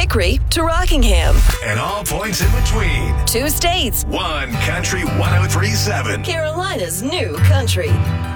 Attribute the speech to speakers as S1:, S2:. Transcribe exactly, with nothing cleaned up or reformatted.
S1: Hickory to Rockingham.
S2: And all points in between.
S1: Two states.
S2: One Country one oh three point seven.
S1: Carolina's new country.